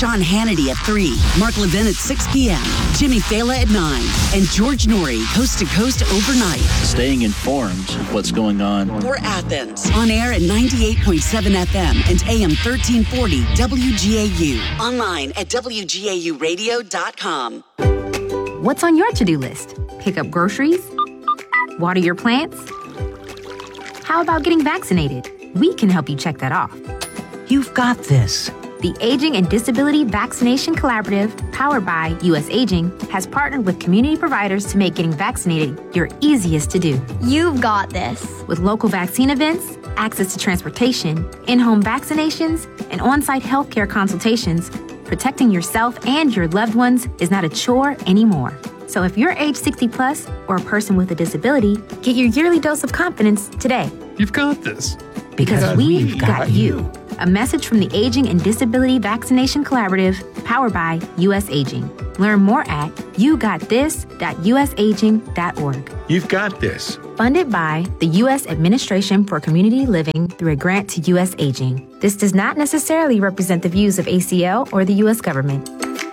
Sean Hannity at 3, Mark Levin at 6 p.m., Jimmy Fallon at 9, and George Norrie, Coast to Coast overnight. Staying informed of what's going on. For Athens, on air at 98.7 FM and AM 1340 WGAU. Online at WGAUradio.com. What's on your to-do list? Pick up groceries? Water your plants? How about getting vaccinated? We can help you check that off. You've got this. The Aging and Disability Vaccination Collaborative, powered by U.S. Aging, has partnered with community providers to make getting vaccinated your easiest to do. You've got this. With local vaccine events, access to transportation, in-home vaccinations, and on-site healthcare consultations, protecting yourself and your loved ones is not a chore anymore. So if you're age 60 plus or a person with a disability, get your yearly dose of confidence today. You've got this. Because we've got you. A message from the Aging and Disability Vaccination Collaborative, powered by U.S. Aging. Learn more at yougottthis.usaging.org. You've got this. Funded by the U.S. Administration for Community Living through a grant to U.S. Aging. This does not necessarily represent the views of ACL or the U.S. government.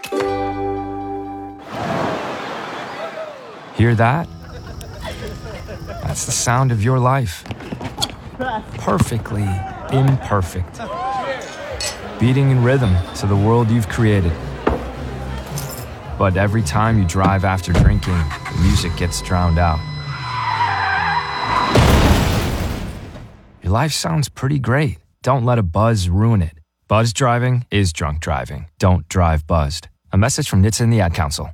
Hear that? That's the sound of your life. Perfectly imperfect. Beating in rhythm to the world you've created. But every time you drive after drinking, the music gets drowned out. Your life sounds pretty great. Don't let a buzz ruin it. Buzz driving is drunk driving. Don't drive buzzed. A message from NHTSA and the Ad Council.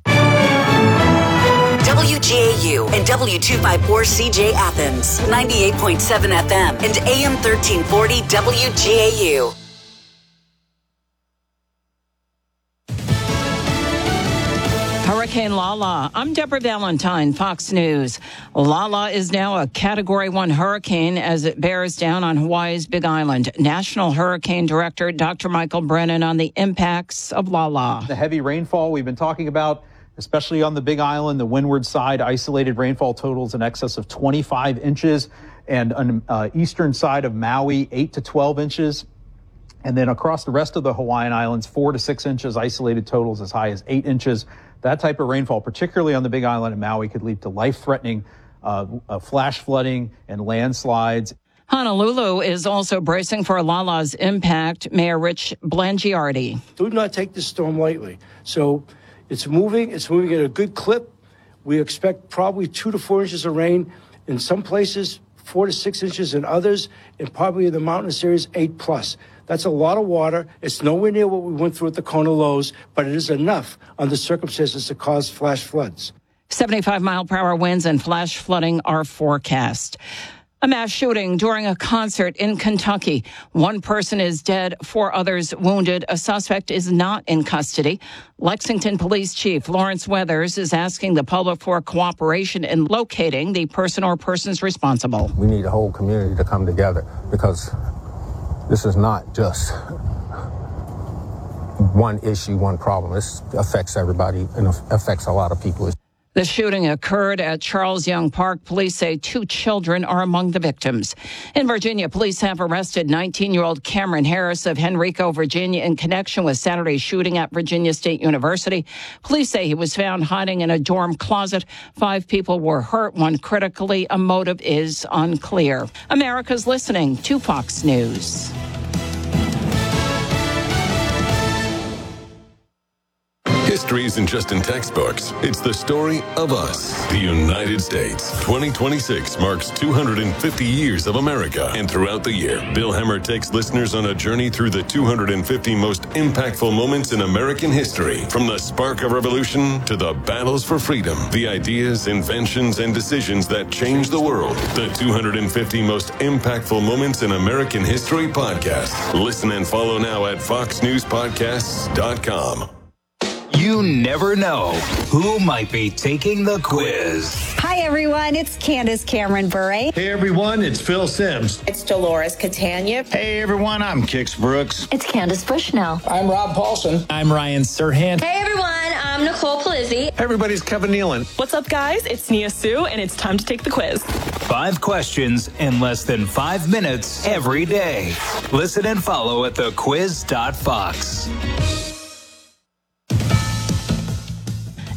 WGAU and W254CJ Athens, 98.7 FM and AM 1340 WGAU. Hurricane Lala. I'm Deborah Valentine, Fox News. Lala is now a Category 1 hurricane as it bears down on Hawaii's Big Island. National Hurricane Director Dr. Michael Brennan on the impacts of Lala. The heavy rainfall we've been talking about, especially on the Big Island, the windward side, isolated rainfall totals in excess of 25 inches, and on eastern side of Maui, 8 to 12 inches. And then across the rest of the Hawaiian Islands, 4 to 6 inches, isolated totals as high as 8 inches. That type of rainfall, particularly on the Big Island and Maui, could lead to life-threatening flash flooding and landslides. Honolulu is also bracing for Lala's impact. Mayor Rich Blangiardi. Do not take this storm lightly. So it's moving at a good clip. We expect probably 2 to 4 inches of rain in some places, 4 to 6 inches in others, and probably in the mountainous areas, 8+. That's a lot of water. It's nowhere near what we went through at the Kona lows, but it is enough under circumstances to cause flash floods. 75-mile-per-hour winds and flash flooding are forecast. A mass shooting during a concert in Kentucky. 1 person is dead, 4 others wounded. A suspect is not in custody. Lexington Police Chief Lawrence Weathers is asking the public for cooperation in locating the person or persons responsible. We need the whole community to come together because this is not just one issue, one problem. This affects everybody and affects a lot of people. The shooting occurred at Charles Young Park. Police say 2 children are among the victims. In Virginia, police have arrested 19-year-old Cameron Harris of Henrico, Virginia, in connection with Saturday's shooting at Virginia State University. Police say he was found hiding in a dorm closet. 5 people were hurt, 1 critically. A motive is unclear. America's listening to Fox News. History isn't just in textbooks. It's the story of us, the United States. 2026 marks 250 years of America. And throughout the year, Bill Hemmer takes listeners on a journey through the 250 most impactful moments in American history. From the spark of revolution to the battles for freedom, the ideas, inventions, and decisions that changed the world. The 250 most impactful moments in American history podcast. Listen and follow now at foxnewspodcasts.com. You never know who might be taking the quiz. Hi, everyone. It's Candace Cameron Bure. Hey, everyone. It's Phil Sims. It's Dolores Catania. Hey, everyone. I'm Kix Brooks. It's Candace Bushnell. I'm Rob Paulson. I'm Ryan Serhant. Hey, everyone. I'm Nicole Palizzi. Hey, everybody's Kevin Nealon. What's up, guys? It's Nia Sue, and it's time to take the quiz. 5 questions in less than 5 minutes every day. Listen and follow at thequiz.fox.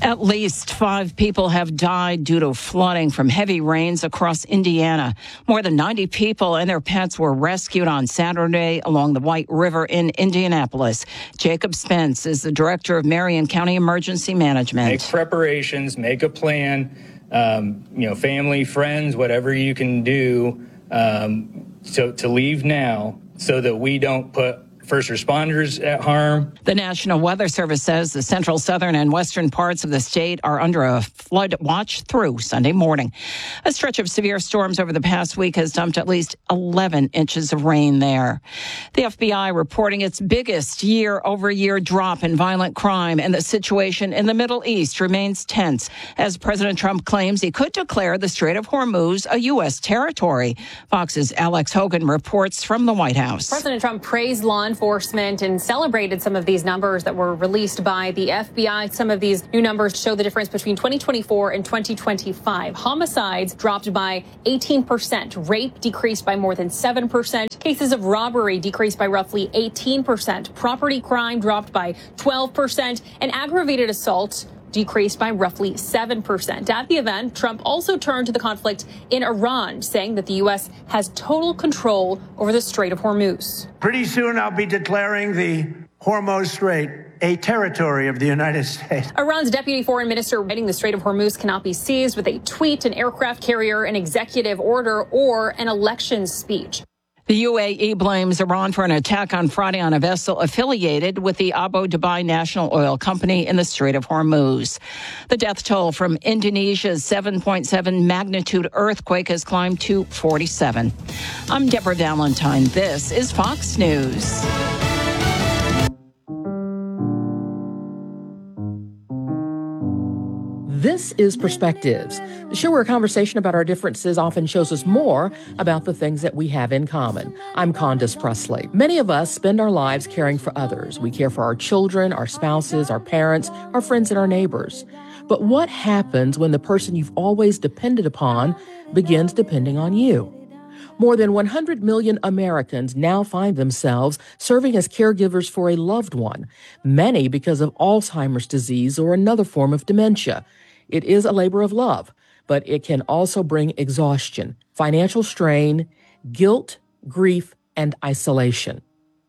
At least 5 people have died due to flooding from heavy rains across Indiana. More than 90 people and their pets were rescued on Saturday along the White River in Indianapolis. Jacob Spence is the director of Marion County Emergency Management. Make preparations, make a plan, family, friends, whatever you can do to leave now so that we don't put first responders at harm. The National Weather Service says the central, southern, and western parts of the state are under a flood watch through Sunday morning. A stretch of severe storms over the past week has dumped at least 11 inches of rain there. The FBI reporting its biggest year-over-year drop in violent crime, and the situation in the Middle East remains tense as President Trump claims he could declare the Strait of Hormuz a U.S. territory. Fox's Alex Hogan reports from the White House. President Trump praised law enforcement and celebrated some of these numbers that were released by the FBI. Some of these new numbers show the difference between 2024 and 2025. Homicides dropped by 18%. Rape decreased by more than 7%. Cases of robbery decreased by roughly 18%. Property crime dropped by 12%. And aggravated assault decreased by roughly 7%. At the event, Trump also turned to the conflict in Iran, saying that the U.S. has total control over the Strait of Hormuz. Pretty soon I'll be declaring the Hormuz Strait a territory of the United States. Iran's deputy foreign minister writing the Strait of Hormuz cannot be seized with a tweet, an aircraft carrier, an executive order, or an election speech. The UAE blames Iran for an attack on Friday on a vessel affiliated with the Abu Dhabi National Oil Company in the Strait of Hormuz. The death toll from Indonesia's 7.7 magnitude earthquake has climbed to 47. I'm Deborah Valentine. This is Fox News. This is Perspectives, the show where a conversation about our differences often shows us more about the things that we have in common. I'm Candace Presley. Many of us spend our lives caring for others. We care for our children, our spouses, our parents, our friends, and our neighbors. But what happens when the person you've always depended upon begins depending on you? More than 100 million Americans now find themselves serving as caregivers for a loved one, many because of Alzheimer's disease or another form of dementia. It is a labor of love, but it can also bring exhaustion, financial strain, guilt, grief, and isolation.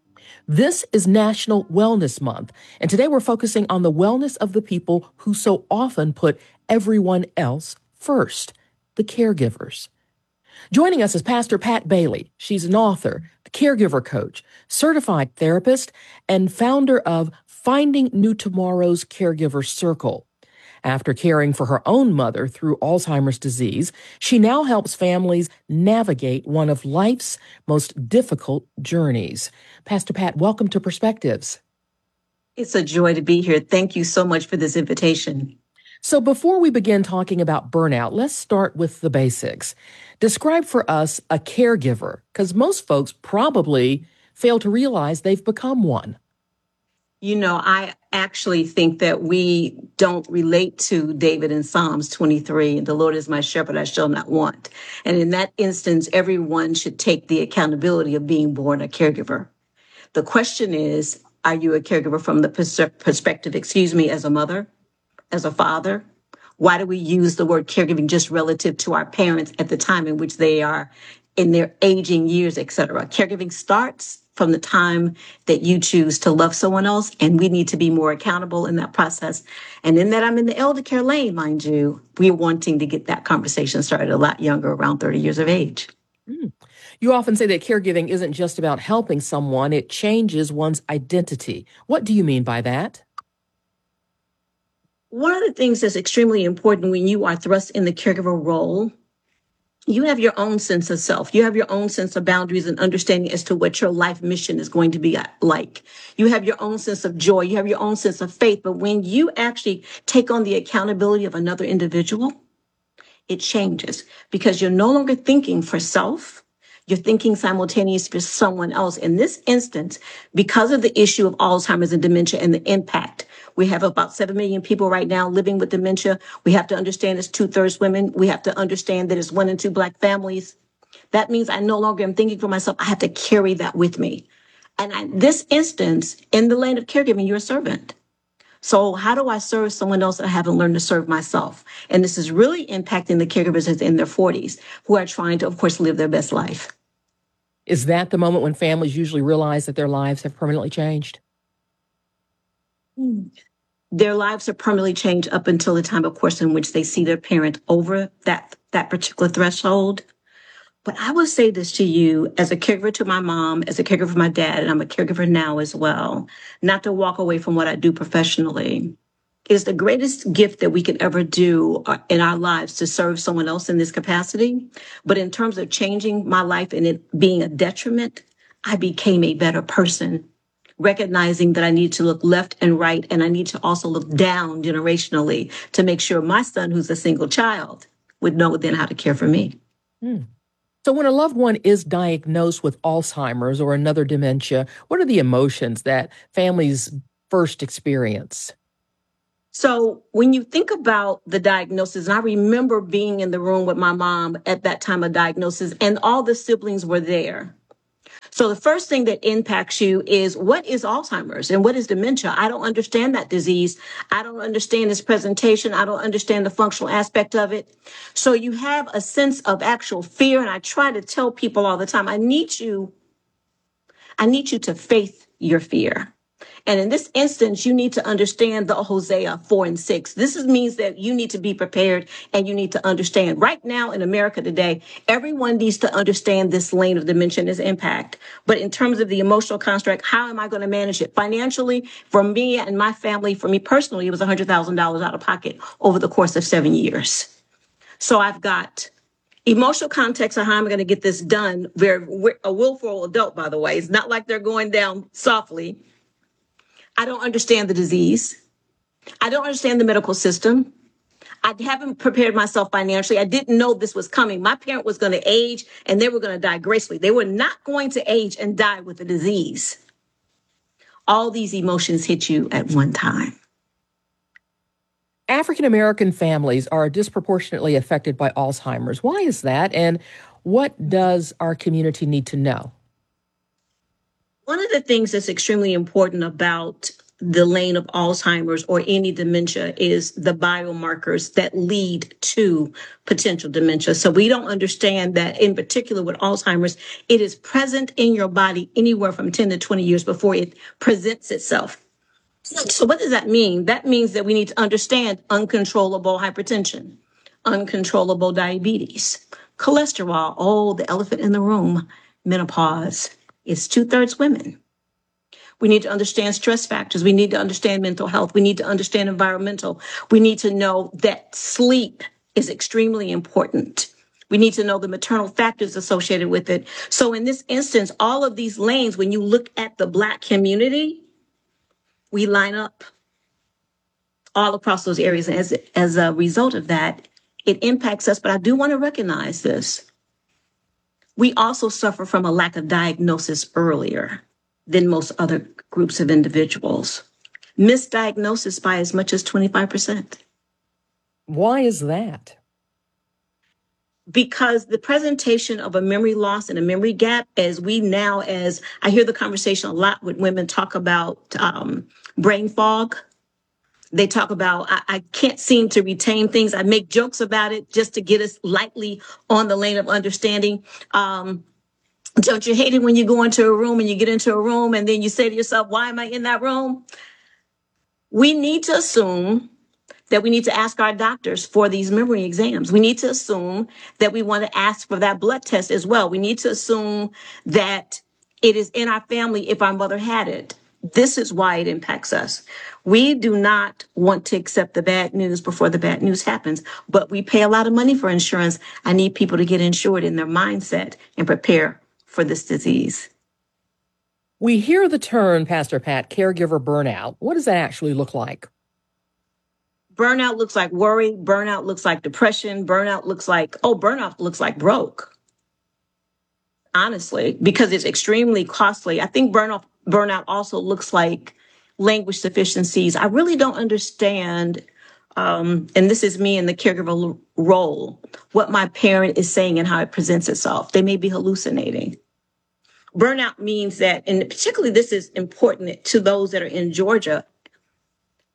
This is National Wellness Month, and today we're focusing on the wellness of the people who so often put everyone else first, the caregivers. Joining us is Pastor Pat Bailey. She's an author, caregiver coach, certified therapist, and founder of Finding New Tomorrow's Caregiver Circle. After caring for her own mother through Alzheimer's disease, she now helps families navigate one of life's most difficult journeys. Pastor Pat, welcome to Perspectives. It's a joy to be here. Thank you so much for this invitation. So before we begin talking about burnout, let's start with the basics. Describe for us a caregiver, because most folks probably fail to realize they've become one. You know, I actually think that we don't relate to David in Psalms 23, the Lord is my shepherd, I shall not want. And in that instance, everyone should take the accountability of being born a caregiver. The question is, are you a caregiver from the perspective, as a mother, as a father? Why do we use the word caregiving just relative to our parents at the time in which they are in their aging years, et cetera? Caregiving starts from the time that you choose to love someone else, and we need to be more accountable in that process. And in that I'm in the elder care lane, mind you, we're wanting to get that conversation started a lot younger, around 30 years of age. You often say that caregiving isn't just about helping someone, it changes one's identity. What do you mean by that? One of the things that's extremely important when you are thrust in the caregiver role, you have your own sense of self. You have your own sense of boundaries and understanding as to what your life mission is going to be like. You have your own sense of joy. You have your own sense of faith. But when you actually take on the accountability of another individual, it changes because you're no longer thinking for self. You're thinking simultaneously for someone else. In this instance, because of the issue of Alzheimer's and dementia and the impact, we have about 7 million people right now living with dementia. We have to understand it's 2/3 women. We have to understand that it's 1 in 2 Black families. That means I no longer am thinking for myself. I have to carry that with me. And in this instance, in the lane of caregiving, you're a servant. So how do I serve someone else that I haven't learned to serve myself? And this is really impacting the caregivers that's in their 40s who are trying to, of course, live their best life. Is that the moment when families usually realize that their lives have permanently changed? Their lives are permanently changed up until the time, of course, in which they see their parent over that particular threshold. But I will say this to you as a caregiver to my mom, as a caregiver for my dad, and I'm a caregiver now as well, not to walk away from what I do professionally, is the greatest gift that we could ever do in our lives to serve someone else in this capacity. But in terms of changing my life and it being a detriment, I became a better person, recognizing that I need to look left and right, and I need to also look down generationally to make sure my son, who's a single child, would know then how to care for me. So when a loved one is diagnosed with Alzheimer's or another dementia, what are the emotions that families first experience? So when you think about the diagnosis, and I remember being in the room with my mom at that time of diagnosis, and all the siblings were there. So the first thing that impacts you is, what is Alzheimer's and what is dementia? I don't understand that disease. I don't understand its presentation. I don't understand the functional aspect of it. So you have a sense of actual fear. And I try to tell people all the time, I need you to faith your fear. And in this instance, you need to understand the Hosea 4 and 6. This means that you need to be prepared and you need to understand. Right now in America today, everyone needs to understand this lane of dementia and its impact. But in terms of the emotional construct, how am I going to manage it? Financially, for me and my family, for me personally, it was $100,000 out of pocket over the course of 7 years. So I've got emotional context of how I'm going to get this done. A willful adult, by the way. It's not like they're going down softly. I don't understand the disease. I don't understand the medical system. I haven't prepared myself financially. I didn't know this was coming. My parent was going to age and they were going to die gracefully. They were not going to age and die with a disease. All these emotions hit you at one time. African American families are disproportionately affected by Alzheimer's. Why is that? And what does our community need to know? One of the things that's extremely important about the lane of Alzheimer's or any dementia is the biomarkers that lead to potential dementia. So we don't understand that in particular with Alzheimer's, it is present in your body anywhere from 10 to 20 years before it presents itself. So what does that mean? That means that we need to understand uncontrollable hypertension, uncontrollable diabetes, cholesterol, the elephant in the room, menopause. It's 2/3 women. We need to understand stress factors. We need to understand mental health. We need to understand environmental. We need to know that sleep is extremely important. We need to know the maternal factors associated with it. So in this instance, all of these lanes, when you look at the Black community, we line up all across those areas. And as a result of that, it impacts us. But I do want to recognize this. We also suffer from a lack of diagnosis earlier than most other groups of individuals. Misdiagnosis by as much as 25%. Why is that? Because the presentation of a memory loss and a memory gap, as I hear the conversation a lot with women talk about brain fog. They talk about, I can't seem to retain things. I make jokes about it just to get us lightly on the lane of understanding. Don't you hate it when you go into a room and you get into a room and then you say to yourself, why am I in that room? We need to assume that we need to ask our doctors for these memory exams. We need to assume that we want to ask for that blood test as well. We need to assume that it is in our family if our mother had it. This is why it impacts us. We do not want to accept the bad news before the bad news happens, but we pay a lot of money for insurance. I need people to get insured in their mindset and prepare for this disease. We hear the term, Pastor Pat, caregiver burnout. What does that actually look like? Burnout looks like worry. Burnout looks like depression. Burnout looks like broke. Honestly, because it's extremely costly. I think burnout also looks like language deficiencies. I really don't understand, and this is me in the caregiver role, what my parent is saying and how it presents itself. They may be hallucinating. Burnout means that, and particularly this is important to those that are in Georgia,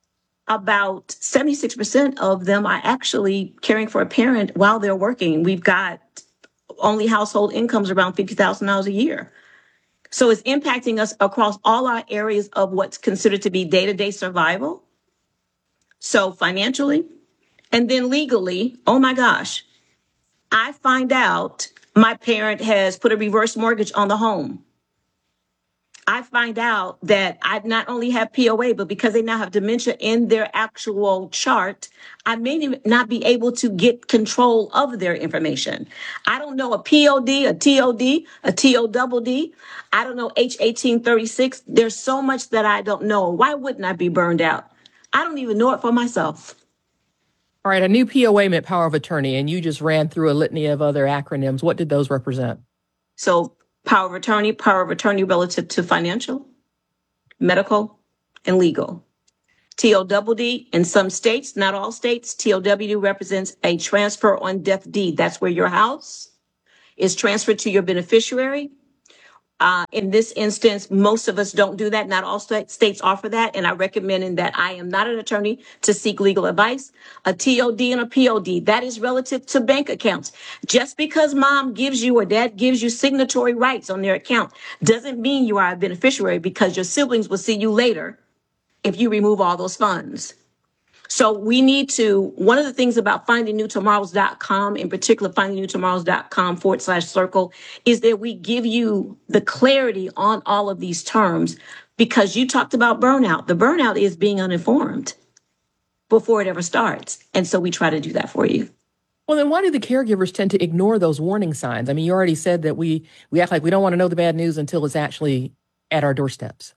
about 76% of them are actually caring for a parent while they're working. We've got only household incomes around $50,000 a year. So it's impacting us across all our areas of what's considered to be day-to-day survival. So financially, and then legally, oh my gosh, I find out my parent has put a reverse mortgage on the home. I find out that I not only have POA, but because they now have dementia in their actual chart, I may not be able to get control of their information. I don't know a POD, a TOD, a TODD. I don't know H1836. There's so much that I don't know. Why wouldn't I be burned out? I don't even know it for myself. All right, a new POA meant power of attorney, and you just ran through a litany of other acronyms. What did those represent? So power of attorney relative to financial, medical, and legal. TODD in some states, not all states, TOW represents a transfer on death deed. That's where your house is transferred to your beneficiary. In this instance, most of us don't do that. Not all states offer that. And I recommend that I am not an attorney to seek legal advice. A TOD and a POD, that is relative to bank accounts. Just because mom gives you or dad gives you signatory rights on their account doesn't mean you are a beneficiary, because your siblings will see you later if you remove all those funds. So we need to, one of the things about findingnewtomorrows.com, in particular, findingnewtomorrows.com/circle, is that we give you the clarity on all of these terms, because you talked about burnout. The burnout is being uninformed before it ever starts. And so we try to do that for you. Well, then why do the caregivers tend to ignore those warning signs? I mean, you already said that we act like we don't want to know the bad news until it's actually at our doorsteps.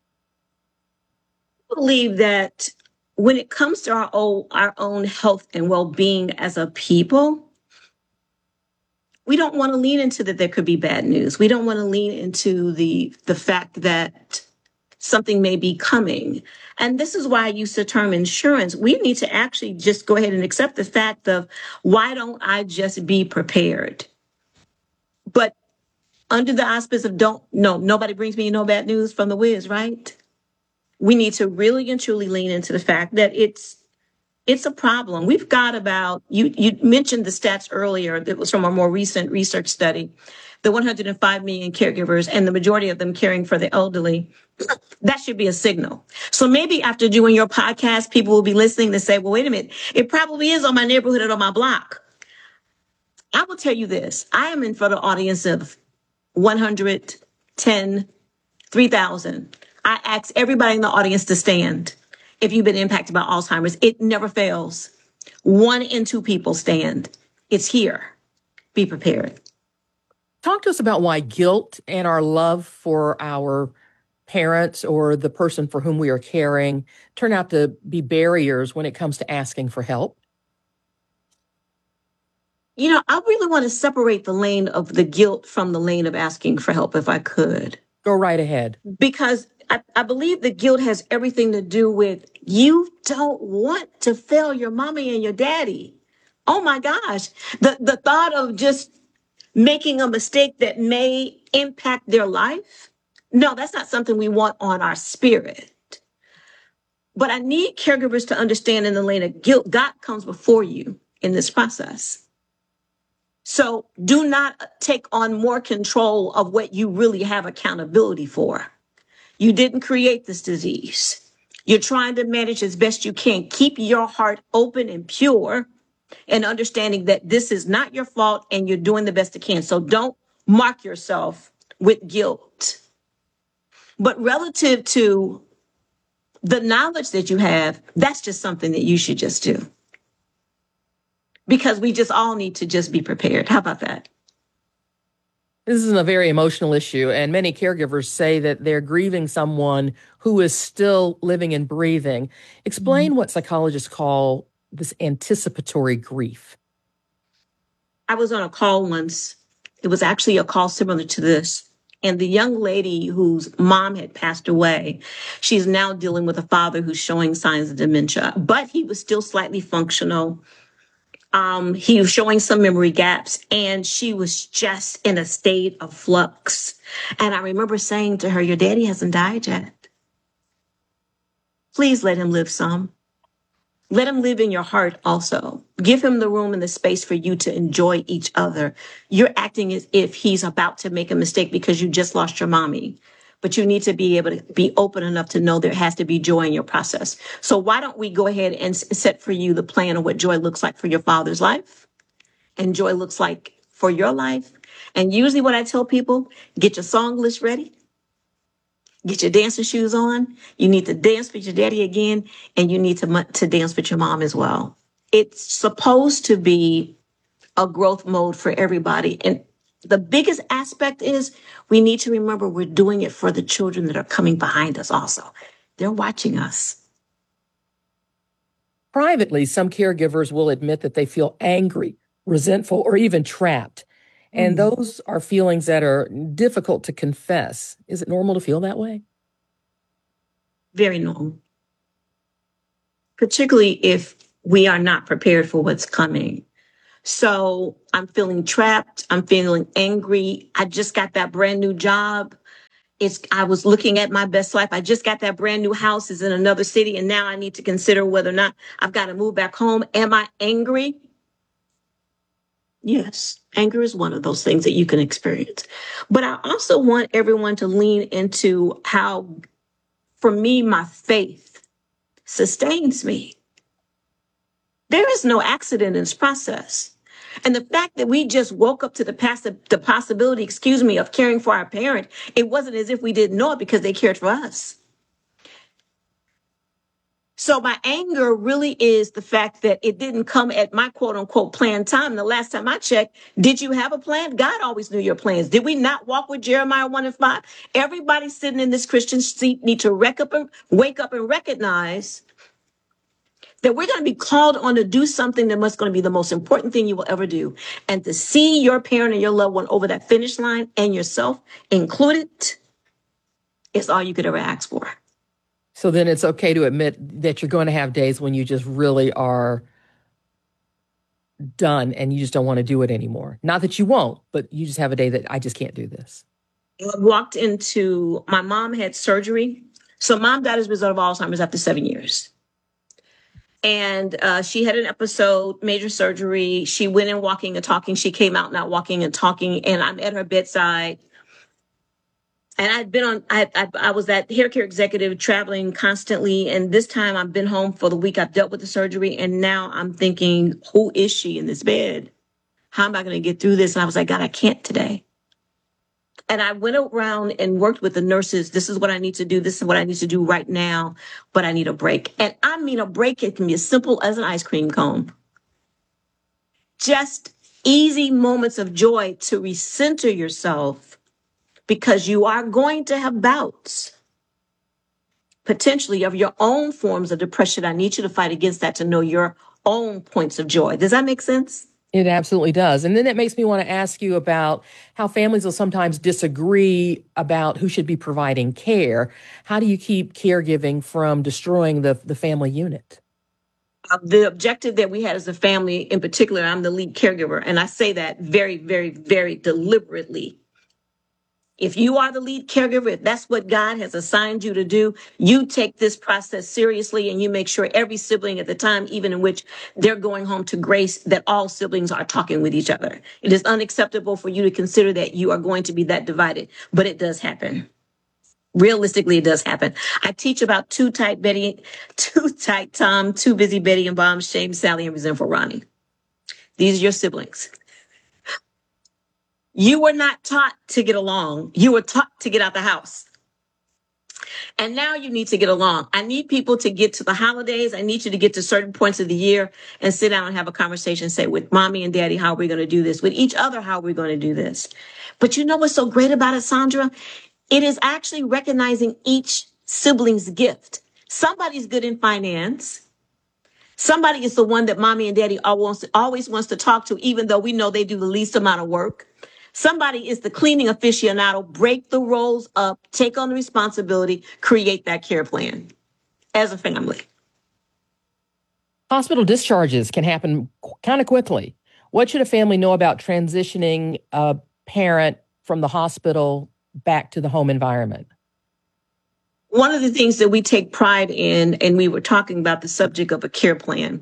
I believe that when it comes to our own health and well-being as a people, we don't want to lean into that there could be bad news. We don't want to lean into the fact that something may be coming. And this is why I use the term insurance. We need to actually just go ahead and accept the fact of, why don't I just be prepared? But under the auspice of nobody brings me no bad news from the Wiz, right? We need to really and truly lean into the fact that it's a problem. We've got about, you mentioned the stats earlier, that was from a more recent research study, the 105 million caregivers, and the majority of them caring for the elderly. That should be a signal. So maybe after doing your podcast, people will be listening to say, well, wait a minute, it probably is on my neighborhood or on my block. I will tell you this. I am in front of an audience of 110, 3,000. I ask everybody in the audience to stand if you've been impacted by Alzheimer's. It never fails. 1 in 2 people stand. It's here. Be prepared. Talk to us about why guilt and our love for our parents or the person for whom we are caring turn out to be barriers when it comes to asking for help. You know, I really want to separate the lane of the guilt from the lane of asking for help, if I could. Go right ahead. Because I believe the guilt has everything to do with, you don't want to fail your mommy and your daddy. Oh my gosh. The thought of just making a mistake that may impact their life. No, that's not something we want on our spirit. But I need caregivers to understand, in the lane of guilt, God comes before you in this process. So do not take on more control of what you really have accountability for. You didn't create this disease. You're trying to manage as best you can. Keep your heart open and pure, and understanding that this is not your fault and you're doing the best you can. So don't mark yourself with guilt. But relative to the knowledge that you have, that's just something that you should just do. Because we just all need to just be prepared. How about that? This is a very emotional issue, and many caregivers say that they're grieving someone who is still living and breathing. Explain what psychologists call this anticipatory grief. I was on a call once. It was actually a call similar to this. And the young lady whose mom had passed away, she's now dealing with a father who's showing signs of dementia, but he was still slightly functional. He was showing some memory gaps, and she was just in a state of flux. And I remember saying to her, your daddy hasn't died yet. Please let him live some. Let him live in your heart also. Give him the room and the space for you to enjoy each other. You're acting as if he's about to make a mistake because you just lost your mommy. But you need to be able to be open enough to know there has to be joy in your process. So why don't we go ahead and set for you the plan of what joy looks like for your father's life and joy looks like for your life. And usually what I tell people, get your song list ready. Get your dancing shoes on. You need to dance with your daddy again, and you need to dance with your mom as well. It's supposed to be a growth mode for everybody. And the biggest aspect is we need to remember we're doing it for the children that are coming behind us also. They're watching us. Privately, some caregivers will admit that they feel angry, resentful, or even trapped. And those are feelings that are difficult to confess. Is it normal to feel that way? Very normal. Particularly if we are not prepared for what's coming. So I'm feeling trapped. I'm feeling angry. I just got that brand new job. I was looking at my best life. I just got that brand new house. It's in another city. And now I need to consider whether or not I've got to move back home. Am I angry? Yes, anger is one of those things that you can experience. But I also want everyone to lean into how, for me, my faith sustains me. There is no accident in this process. And the fact that we just woke up to the possibility, of caring for our parent, it wasn't as if we didn't know it because they cared for us. So my anger really is the fact that it didn't come at my quote unquote planned time. The last time I checked, did you have a plan? God always knew your plans. Did we not walk with Jeremiah 1:5? Everybody sitting in this Christian seat need to wake up and recognize that we're going to be called on to do something that must going to be the most important thing you will ever do. And to see your parent and your loved one over that finish line and yourself included is all you could ever ask for. So then it's okay to admit that you're going to have days when you just really are done and you just don't want to do it anymore. Not that you won't, but you just have a day that I just can't do this. I walked into, my mom had surgery. So mom died as a result of Alzheimer's after 7 years. And she had an episode, major surgery. She went in walking and talking. She came out not walking and talking. And I'm at her bedside. And I'd been I was that hair care executive traveling constantly. And this time I've been home for the week. I've dealt with the surgery. And now I'm thinking, who is she in this bed? How am I going to get through this? And I was like, God, I can't today. And I went around and worked with the nurses. This is what I need to do. This is what I need to do right now. But I need a break. And I mean, a break, it can be as simple as an ice cream cone. Just easy moments of joy to recenter yourself. Because you are going to have bouts, potentially, of your own forms of depression. I need you to fight against that to know your own points of joy. Does that make sense? It absolutely does. And then it makes me want to ask you about how families will sometimes disagree about who should be providing care. How do you keep caregiving from destroying the family unit? The objective that we had as a family, in particular, I'm the lead caregiver. And I say that very, very, very deliberately. If you are the lead caregiver, if that's what God has assigned you to do, you take this process seriously and you make sure every sibling at the time, even in which they're going home to grace, that all siblings are talking with each other. It is unacceptable for you to consider that you are going to be that divided, but it does happen. Realistically, it does happen. I teach about too tight Tom, too busy Betty and Bomb, shame Sally, and resentful Ronnie. These are your siblings. You were not taught to get along. You were taught to get out the house. And now you need to get along. I need people to get to the holidays. I need you to get to certain points of the year and sit down and have a conversation, say, with mommy and daddy, how are we going to do this? With each other, how are we going to do this? But you know what's so great about it, Sandra? It is actually recognizing each sibling's gift. Somebody's good in finance. Somebody is the one that mommy and daddy always wants to talk to, even though we know they do the least amount of work. Somebody is the cleaning aficionado. Break the roles up, take on the responsibility, create that care plan as a family. Hospital discharges can happen kind of quickly. What should a family know about transitioning a parent from the hospital back to the home environment? One of the things that we take pride in, and we were talking about the subject of a care plan,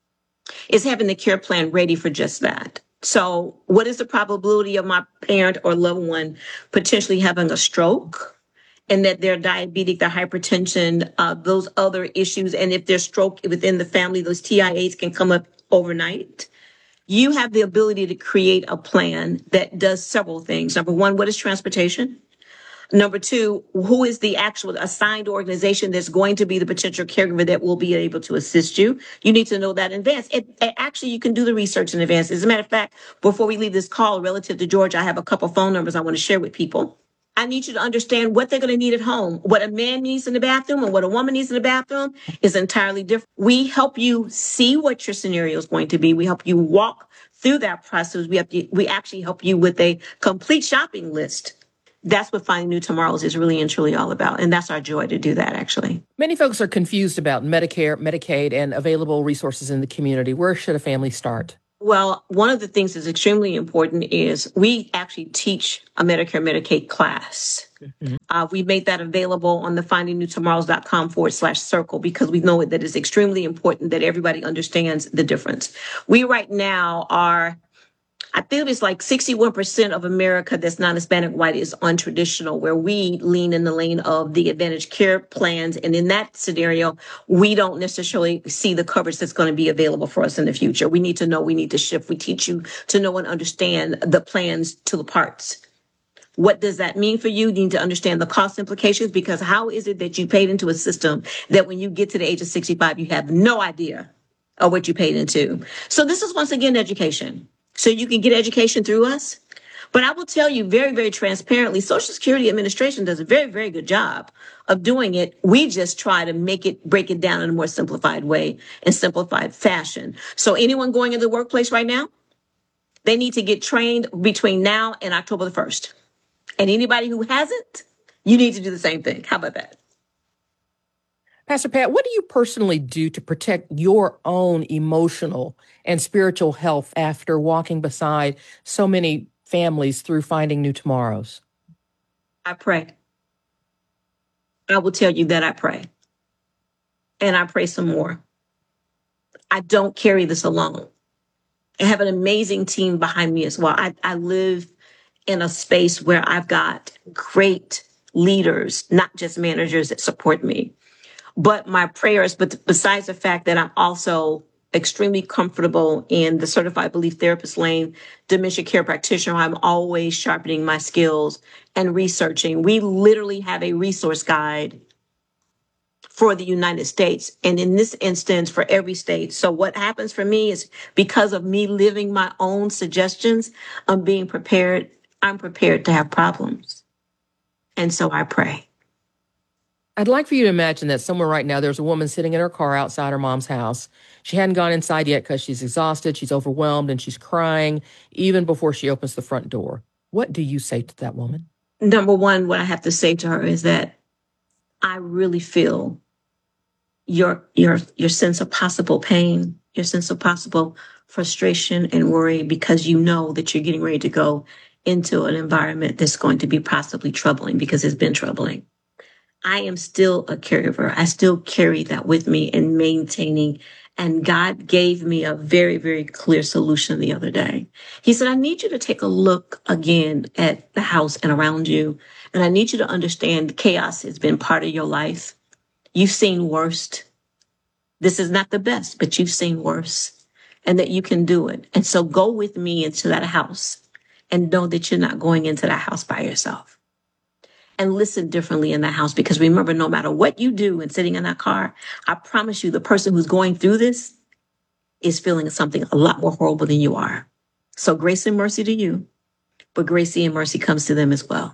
is having the care plan ready for just that. So what is the probability of my parent or loved one potentially having a stroke, and that they're diabetic, they're hypertension, those other issues, and if there's stroke within the family, those TIAs can come up overnight. You have the ability to create a plan that does several things. Number one, what is transportation? Number two, who is the actual assigned organization that's going to be the potential caregiver that will be able to assist you? You need to know that in advance. Actually, you can do the research in advance. As a matter of fact, before we leave this call relative to Georgia, I have a couple phone numbers I want to share with people. I need you to understand what they're going to need at home. What a man needs in the bathroom and what a woman needs in the bathroom is entirely different. We help you see what your scenario is going to be. We help you walk through that process. We actually help you with a complete shopping list. That's what Finding New Tomorrows is really and truly all about. And that's our joy to do that, actually. Many folks are confused about Medicare, Medicaid, and available resources in the community. Where should a family start? Well, one of the things that's extremely important is we actually teach a Medicare, Medicaid class. We made that available on the findingnewtomorrows.com/circle because we know that it's extremely important that everybody understands the difference. We right now are, I think it's like 61% of America that's non-Hispanic white is untraditional, where we lean in the lane of the Advantage Care plans. And in that scenario, we don't necessarily see the coverage that's going to be available for us in the future. We need to know, we need to shift. We teach you to know and understand the plans to the parts. What does that mean for you? You need to understand the cost implications, because how is it that you paid into a system that when you get to the age of 65, you have no idea of what you paid into? So this is once again education. So you can get education through us. But I will tell you very, very transparently, Social Security Administration does a very, very good job of doing it. We just try to break it down in a more simplified way and simplified fashion. So anyone going into the workplace right now, they need to get trained between now and October the 1st. And anybody who hasn't, you need to do the same thing. How about that? Pastor Pat, what do you personally do to protect your own emotional and spiritual health after walking beside so many families through Finding New Tomorrows? I pray. I will tell you that I pray. And I pray some more. I don't carry this alone. I have an amazing team behind me as well. I live in a space where I've got great leaders, not just managers that support me. But my prayers, but besides the fact that I'm also extremely comfortable in the certified belief therapist lane, dementia care practitioner, I'm always sharpening my skills and researching. We literally have a resource guide for the United States, and in this instance, for every state. So what happens for me is, because of me living my own suggestions, I'm prepared to have problems. And so I pray. I'd like for you to imagine that somewhere right now, there's a woman sitting in her car outside her mom's house. She hadn't gone inside yet because she's exhausted, she's overwhelmed, and she's crying even before she opens the front door. What do you say to that woman? Number one, what I have to say to her is that I really feel your sense of possible pain, your sense of possible frustration and worry, because you know that you're getting ready to go into an environment that's going to be possibly troubling, because it's been troubling. I am still a caregiver. I still carry that with me and maintaining. And God gave me a very, very clear solution the other day. He said, I need you to take a look again at the house and around you. And I need you to understand chaos has been part of your life. You've seen worse. This is not the best, but you've seen worse, and that you can do it. And so go with me into that house and know that you're not going into that house by yourself. And listen differently in that house, because remember, no matter what you do and sitting in that car, I promise you the person who's going through this is feeling something a lot more horrible than you are. So grace and mercy to you, but grace and mercy comes to them as well.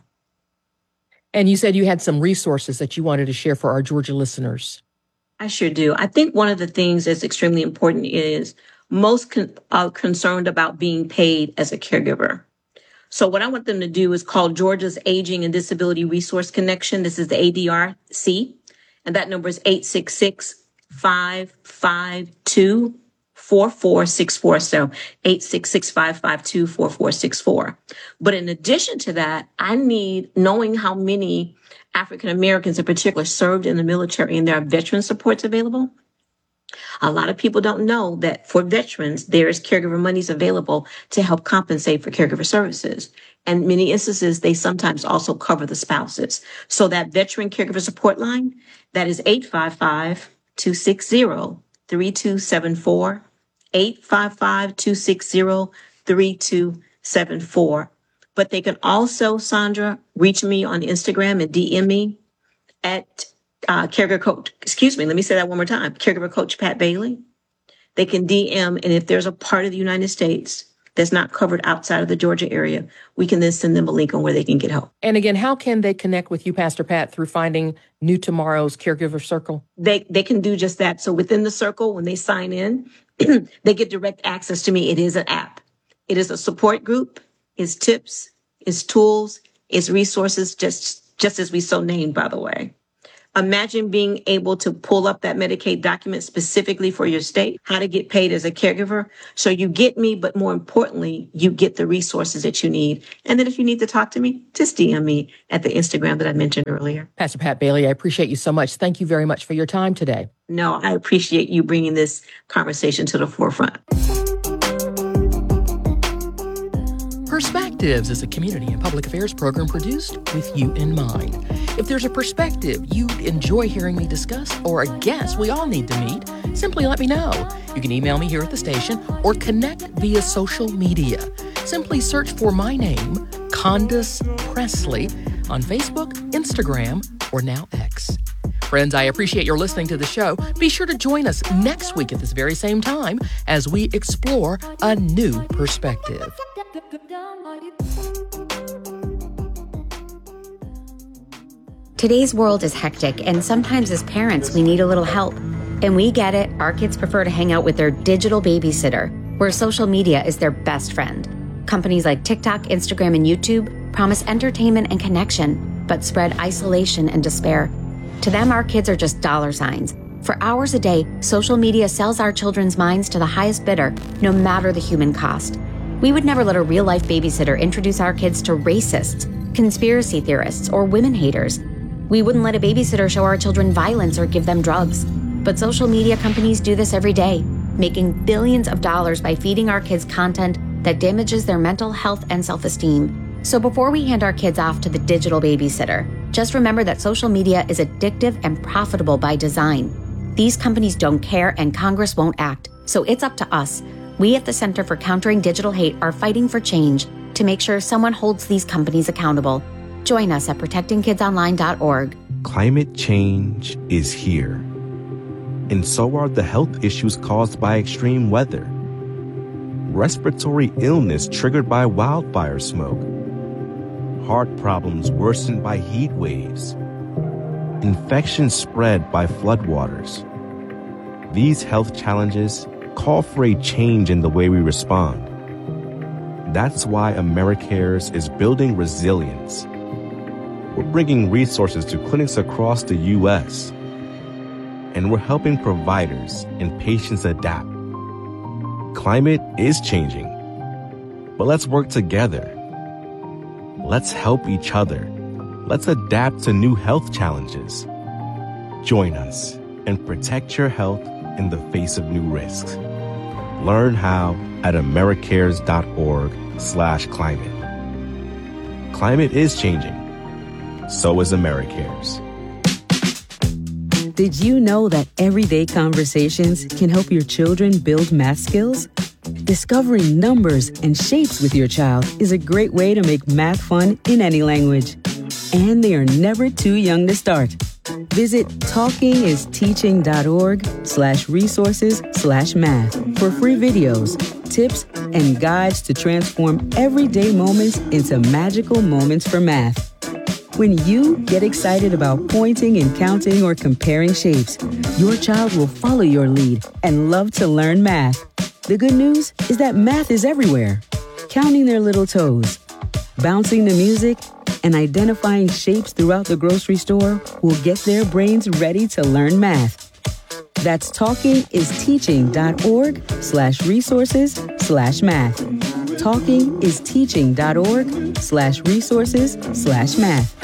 And you said you had some resources that you wanted to share for our Georgia listeners. I sure do. I think one of the things that's extremely important is most are concerned about being paid as a caregiver. So what I want them to do is call Georgia's Aging and Disability Resource Connection. This is the ADRC, and that number is 866-552-4646. 4464. So 866-552-4464. But in addition to that, I need knowing how many African Americans in particular served in the military and there are veteran supports available. A lot of people don't know that for veterans, there is caregiver monies available to help compensate for caregiver services. And many instances, they sometimes also cover the spouses. So that veteran caregiver support line, that is 855-260-3274, 855-260-3274. But they can also, Sandra, reach me on Instagram and DM me at Caregiver Coach, let me say that one more time. Caregiver Coach Pat Bailey. They can DM, and if there's a part of the United States that's not covered outside of the Georgia area, we can then send them a link on where they can get help. And again, how can they connect with you, Pastor Pat, through finding New Tomorrow's Caregiver Circle? They can do just that. So within the circle, when they sign in, they get direct access to me. It is an app. It is a support group. It's tips. It's tools. It's resources, just as we so named, by the way. Imagine being able to pull up that Medicaid document specifically for your state, how to get paid as a caregiver. So you get me, but more importantly, you get the resources that you need. And then if you need to talk to me, just DM me at the Instagram that I mentioned earlier. Pastor Pat Bailey, I appreciate you so much. Thank you very much for your time today. No, I appreciate you bringing this conversation to the forefront. Perspectives is a community and public affairs program produced with you in mind. If there's a perspective you'd enjoy hearing me discuss or a guest we all need to meet, simply let me know. You can email me here at the station or connect via social media. Simply search for my name, Candace Presley, on Facebook, Instagram, or now X. Friends, I appreciate your listening to the show. Be sure to join us next week at this very same time as we explore a new perspective. Today's world is hectic, and sometimes as parents, we need a little help. And we get it. Our kids prefer to hang out with their digital babysitter, where social media is their best friend. Companies like TikTok, Instagram, and YouTube promise entertainment and connection, but spread isolation and despair. To them, our kids are just dollar signs. For hours a day, social media sells our children's minds to the highest bidder, no matter the human cost. We would never let a real-life babysitter introduce our kids to racists, conspiracy theorists, or women haters. We wouldn't let a babysitter show our children violence or give them drugs. But social media companies do this every day, making billions of dollars by feeding our kids content that damages their mental health and self-esteem. So before we hand our kids off to the digital babysitter, just remember that social media is addictive and profitable by design. These companies don't care, and Congress won't act. So it's up to us. We at the Center for Countering Digital Hate are fighting for change to make sure someone holds these companies accountable. Join us at protectingkidsonline.org. Climate change is here. And so are the health issues caused by extreme weather. Respiratory illness triggered by wildfire smoke. Heart problems worsened by heat waves. Infections spread by floodwaters. These health challenges call for a change in the way we respond. That's why AmeriCares is building resilience. We're bringing resources to clinics across the U.S., and we're helping providers and patients adapt. Climate is changing, but let's work together. Let's help each other. Let's adapt to new health challenges. Join us and protect your health in the face of new risks. Learn how at americares.org/climate. Climate is changing. So is AmeriCares. Did you know that everyday conversations can help your children build math skills? Discovering numbers and shapes with your child is a great way to make math fun in any language. And they are never too young to start. Visit talkingisteaching.org/resources/math for free videos, tips, and guides to transform everyday moments into magical moments for math. When you get excited about pointing and counting or comparing shapes, your child will follow your lead and love to learn math. The good news is that math is everywhere. Counting their little toes, bouncing the music, and identifying shapes throughout the grocery store will get their brains ready to learn math. That's talkingisteaching.org/resources/math. talkingisteaching.org/resources/math.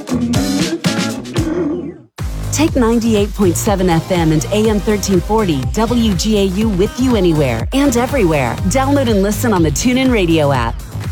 Take 98.7 FM and AM 1340 WGAU with you anywhere and everywhere. Download and listen on the TuneIn Radio app.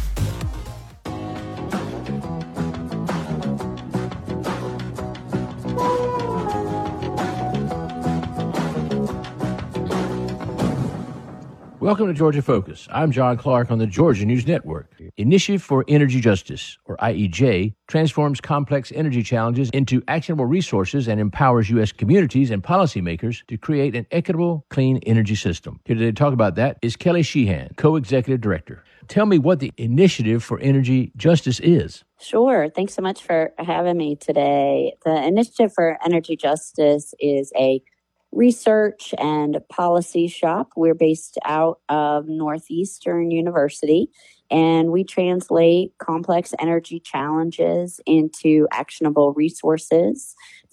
Welcome to Georgia Focus. I'm John Clark on the Georgia News Network. Initiative for Energy Justice, or IEJ, transforms complex energy challenges into actionable resources and empowers U.S. communities and policymakers to create an equitable, clean energy system. Here today to talk about that is Kelly Sheehan, Co-Executive Director. Tell me what the Initiative for Energy Justice is. Sure. Thanks so much for having me today. The Initiative for Energy Justice is a research and policy shop. We're based out of Northeastern University, and we translate complex energy challenges into actionable resources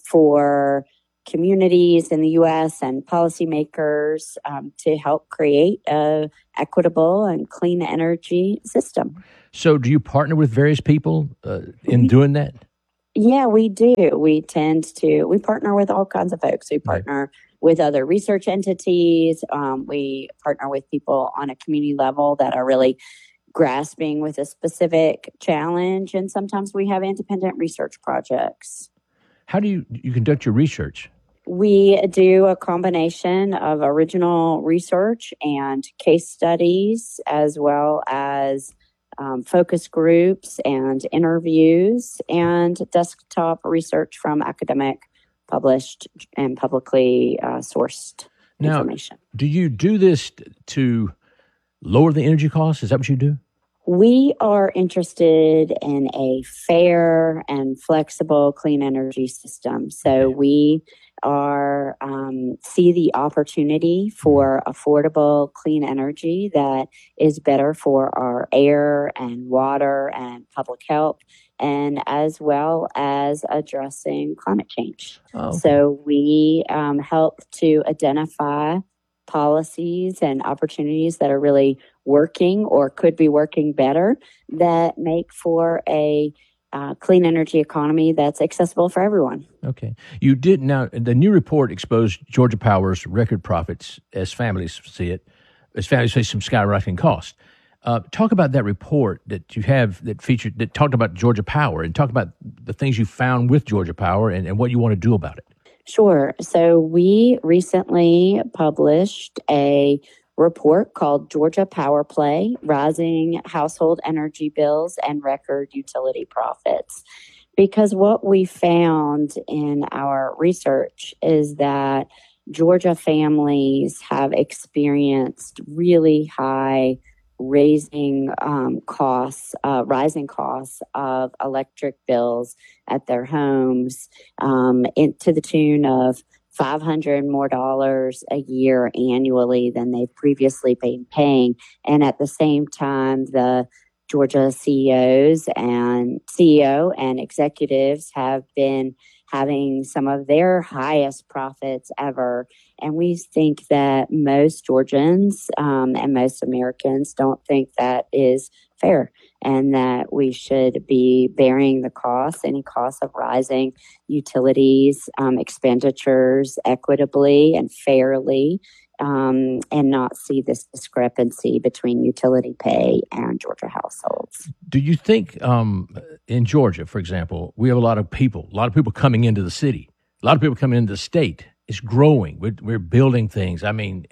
for communities in the U.S. and policymakers to help create an equitable and clean energy system. So do you partner with various people in doing that? Yeah, we do. We partner with all kinds of folks. We partner with other research entities. We partner with people on a community level that are really grasping with a specific challenge. And sometimes we have independent research projects. How do you conduct your research? We do a combination of original research and case studies, as well as focus groups and interviews and desktop research from academic, published, and publicly sourced information. Now, do you do this to lower the energy costs? Is that what you do? We are interested in a fair and flexible clean energy system. So we are see the opportunity for affordable clean energy that is better for our air and water and public health, and as well as addressing climate change. So we help to identify policies and opportunities that are really working or could be working better that make for a clean energy economy that's accessible for everyone. Okay. You did. Now, the new report exposed Georgia Power's record profits as families see it, as families face some skyrocketing costs. Talk about that report that you have that talked about Georgia Power, and talk about the things you found with Georgia Power and what you want to do about it. Sure. So we recently published a report called Georgia Power Play, Rising Household Energy Bills and Record Utility Profits. Because what we found in our research is that Georgia families have experienced really high rising costs of electric bills at their homes to the tune of $500 more a year annually than they've previously been paying. And at the same time, the Georgia CEO and executives have been having some of their highest profits ever. And we think that most Georgians and most Americans don't think that is fair, and that we should be bearing the any costs of rising utilities expenditures equitably and fairly, and not see this discrepancy between utility pay and Georgia households. Do you think in Georgia, for example, we have a lot of people coming into the city, a lot of people coming into the state? It's growing. We're building things. I mean,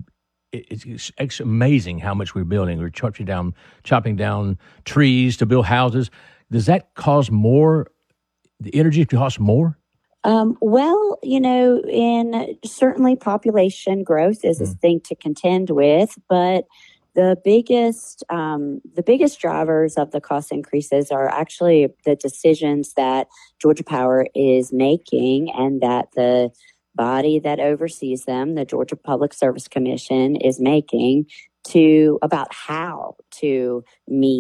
it's amazing how much we're building. We're chopping down trees to build houses. Does that cause more? The energy costs more? Well, certainly population growth is a thing to contend with, but the biggest drivers of the cost increases are actually the decisions that Georgia Power is making, and that the body that oversees them, the Georgia Public Service Commission, is making about how to meet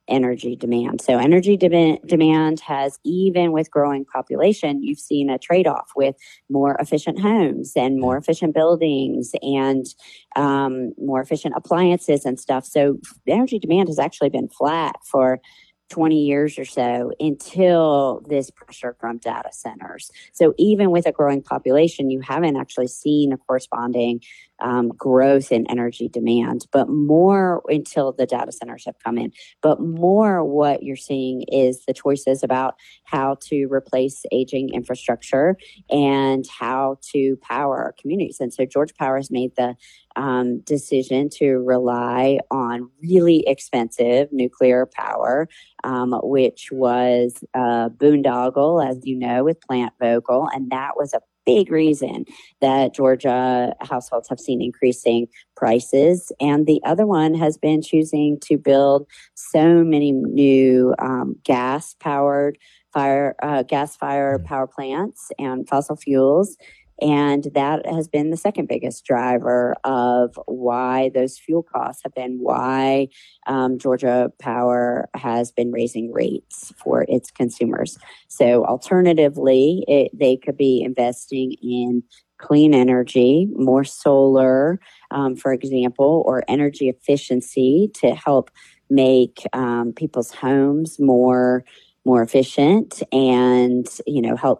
energy demand. So energy demand has, even with growing population, you've seen a trade-off with more efficient homes and more efficient buildings and more efficient appliances and stuff. So energy demand has actually been flat for 20 years or so until this pressure from data centers. So even with a growing population, you haven't actually seen a corresponding growth in energy demand, but more until the data centers have come in. But more what you're seeing is the choices about how to replace aging infrastructure and how to power communities. And so Georgia Power has made the decision to rely on really expensive nuclear power, which was boondoggle, as you know, with Plant Vogtle. And that was a big reason that Georgia households have seen increasing prices. And the other one has been choosing to build so many new gas-fired power plants and fossil fuels. And that has been the second biggest driver of why those fuel costs have been why Georgia Power has been raising rates for its consumers. So alternatively, they could be investing in clean energy, more solar, for example, or energy efficiency to help make people's homes more efficient and, help